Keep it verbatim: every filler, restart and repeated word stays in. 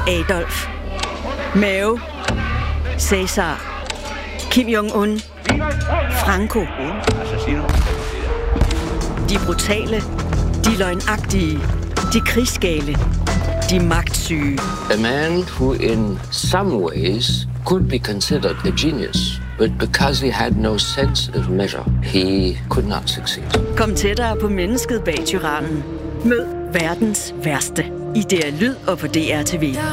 Adolf, Mao, Cæsar, Kim Jong-un, Franco. De brutale, de løgnagtige, de krigsgale, de magtsyge. A man who in some ways could be considered a genius, but because he had no sense of measure, he could not succeed. Kom tættere på mennesket bag tyrannen. Mød verdens værste i D R Lyd og på D R T V.